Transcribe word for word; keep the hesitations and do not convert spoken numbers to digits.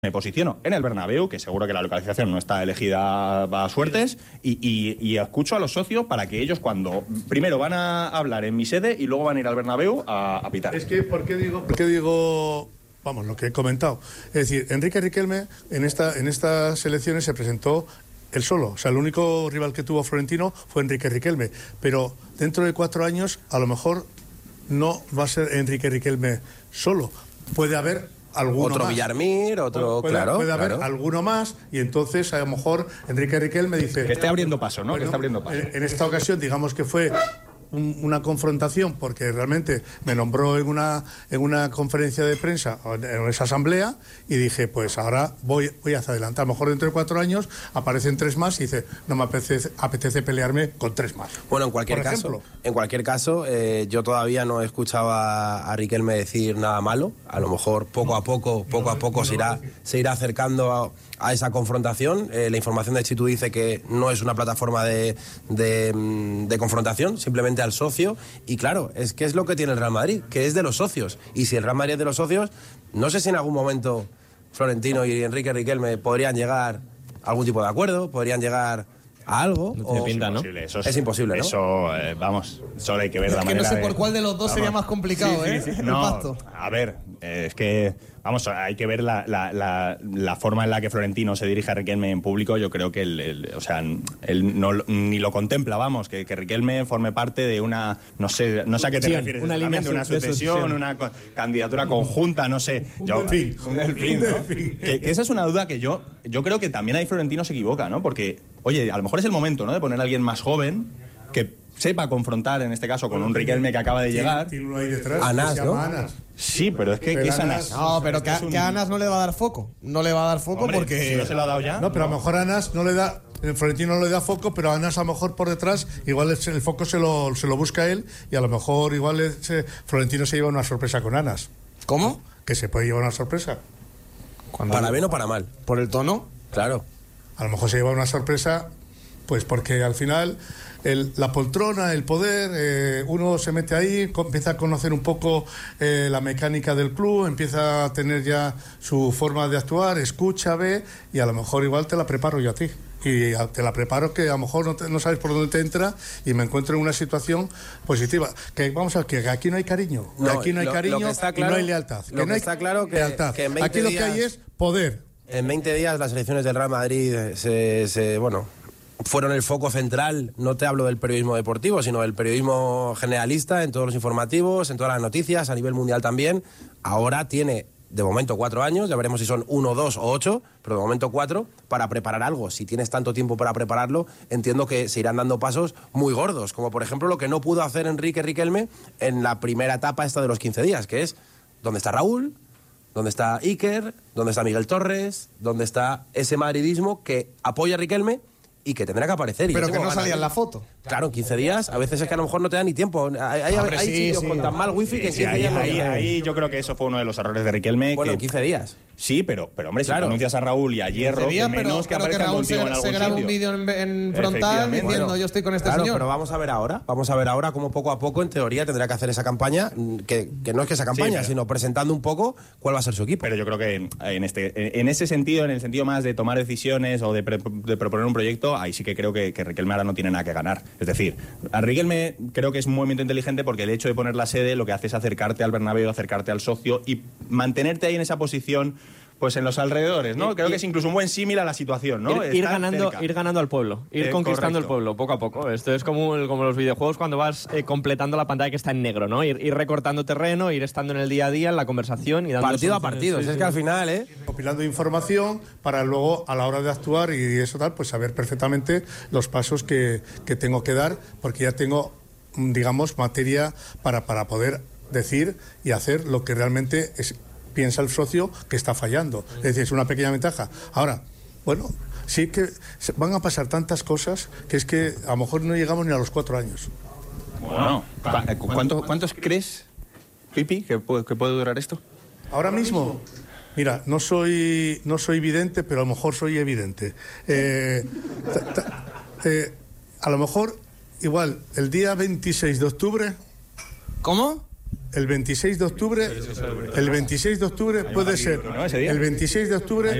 Me posiciono en el Bernabéu, que seguro que la localización no está elegida a suertes, y, y, y escucho a los socios para que ellos, cuando primero van a hablar en mi sede y luego van a ir al Bernabéu a, a pitar. Es que, ¿por qué digo, por qué digo, vamos, lo que he comentado? Es decir, Enrique Riquelme en, esta, en estas elecciones se presentó él solo. O sea, el único rival que tuvo Florentino fue Enrique Riquelme. Pero dentro de cuatro años, a lo mejor no va a ser Enrique Riquelme solo. Puede haber alguno otro más. Villarmir, otro, puede, claro. Puede haber claro. alguno más, y entonces a lo mejor Enrique Riquelme dice... Que esté abriendo paso, ¿no? Bueno, que esté abriendo paso. En, en esta ocasión, digamos que fue un, una confrontación, porque realmente me nombró en una, en una conferencia de prensa, en esa asamblea, y dije, pues ahora voy, voy hacia adelante. A lo mejor dentro de cuatro años aparecen tres más y dice, no me apetece, apetece pelearme con tres más. Bueno, en cualquier Por caso, ejemplo. en cualquier caso eh, yo todavía no escuchaba a Riquelme decir nada malo. A lo mejor poco a poco, poco a poco se irá, se irá acercando a, a esa confrontación. Eh, la información de Chitu dice que no es una plataforma de, de, de confrontación, simplemente al socio. Y claro, es que es lo que tiene el Real Madrid, que es de los socios. Y si el Real Madrid es de los socios, no sé si en algún momento Florentino y Enrique Riquelme podrían llegar a algún tipo de acuerdo, podrían llegar a algo. No tiene o... pinta, ¿no? Imposible, eso es, Es imposible, ¿no? Eso, eh, vamos, solo hay que ver Es la que manera no sé de- por cuál de los dos Vamos. sería más complicado, Sí, sí, ¿eh? sí. El No, pacto. a ver, eh, es que, vamos, hay que ver la, la, la, la forma en la que Florentino se dirige a Riquelme en público. Yo creo que él, él, o sea, él no, ni lo contempla, vamos, que, que Riquelme forme parte de una, no sé, no sé a qué te Sí, refieres una exactamente, línea una de sucesión, sucesión. una co- candidatura conjunta, no sé. Un Yo- delfín. Un delfín, Un ¿no? delfín. Que, que esa es una duda que yo, yo creo que también ahí Florentino se equivoca, ¿no? Porque, oye, a lo mejor es el momento, ¿no?, de poner a alguien más joven que sepa confrontar, en este caso, con un Riquelme que acaba de llegar. Tiene uno ahí detrás, Anas, que se llama ¿no? Anas. Sí, pero es que, Pero que es Anas- Anas. No, pero que, a- Es un- que a Anas no le va a dar foco. No le va a dar foco Hombre, porque... si no se lo ha dado ya. No, pero a lo mejor a Anas no le da, el Florentino no le da foco, pero a Anas a lo mejor por detrás, igual es- el foco se lo, se lo busca él, y a lo mejor igual es, eh, Florentino se lleva una sorpresa con Anas. ¿Cómo? Que se puede llevar una sorpresa. Para bien o para mal. ¿Por el tono? Claro. A lo mejor se lleva una sorpresa, pues porque al final el- la poltrona, el poder, eh, uno se mete ahí, co- empieza a conocer un poco eh, la mecánica del club, empieza a tener ya su forma de actuar, escucha, ve, y a lo mejor igual te la preparo yo a ti. Y a- te la preparo que a lo mejor no, te- no sabes por dónde te entra, y me encuentro en una situación positiva. Que vamos a ver, que aquí no hay cariño, que No, aquí no hay lo- lo cariño que está y claro- no hay lealtad. lo que no hay está claro que- lealtad. que en veinte aquí lo que hay días- es poder. En veinte días las elecciones del Real Madrid se, se, bueno, fueron el foco central. No te hablo del periodismo deportivo, sino del periodismo generalista, en todos los informativos, en todas las noticias, a nivel mundial también. Ahora tiene, de momento, cuatro años, ya veremos si son uno, dos o ocho, pero de momento cuatro, para preparar algo. Si tienes tanto tiempo para prepararlo, entiendo que se irán dando pasos muy gordos, como por ejemplo lo que no pudo hacer Enrique Riquelme en la primera etapa esta de los quince días, que es ¿dónde está Raúl?, ¿dónde está Iker?, ¿dónde está Miguel Torres?, ¿dónde está ese madridismo que apoya a Riquelme y que tendrá que aparecer? Y Pero yo que tengo no ganas salía en de- la foto. Claro, en quince días, a veces es que a lo mejor no te da ni tiempo. Hay, hay, Hombre, hay sí, sitios sí. con tan mal wifi que en Sí, quince ahí, días no ahí, llega. ahí yo creo que eso fue uno de los errores de Riquelme. Bueno, que- en quince días. Sí, pero, pero hombre, si Claro. tú anuncias a Raúl y a Hierro, Sería, que pero, menos que pero que aparezcan Raúl se, contigo en se algún graba un sitio. vídeo en, en frontal Efectivamente. diciendo Bueno, yo estoy con este Claro, señor. pero vamos a ver ahora, vamos a ver ahora cómo poco a poco, en teoría, tendrá que hacer esa campaña, mm, que, que no es que esa campaña, pero- sino presentando un poco cuál va a ser su equipo. Pero yo creo que en este en ese sentido, en el sentido más de tomar decisiones o de, pre- de proponer un proyecto, ahí sí que creo que, que Riquelme ahora no tiene nada que ganar. Es decir, a Riquelme creo que es un movimiento inteligente porque el hecho de poner la sede lo que hace es acercarte al Bernabéu, acercarte al socio y mantenerte ahí en esa posición, pues en los alrededores, ¿no? Y- Creo y- que es incluso un buen símil a la situación, ¿no? Ir, ir Estar ganando, cerca. ir ganando al pueblo, ir Eh, conquistando el correcto. pueblo, poco a poco. Esto es como, el- como los videojuegos cuando vas eh, completando la pantalla que está en negro, ¿no? Ir, ir recortando terreno, ir estando en el día a día, en la conversación y dando Partido a soluciones. partido, Sí, si es sí. que al final, ¿eh? Compilando información para luego, a la hora de actuar y eso tal, pues saber perfectamente los pasos que, que tengo que dar, porque ya tengo, mm, digamos, materia para, para poder decir y hacer lo que realmente es, piensa el socio que está fallando. Es decir, es una pequeña ventaja. Ahora, bueno, sí que se- van a pasar tantas cosas que es que a lo mejor no llegamos ni a los cuatro años. Bueno, ¿cu- ¿cuántos, ¿cuántos crees, Pipi, que puede, que puede durar esto? Ahora mismo, mira, no soy, no soy vidente, pero a lo mejor soy evidente. Eh, ta- ta- eh, a lo mejor, igual, el día veintiséis de octubre, ¿Cómo? el veintiséis de octubre, el veintiséis de octubre puede ser, ¿no? Ese día. el veintiséis de octubre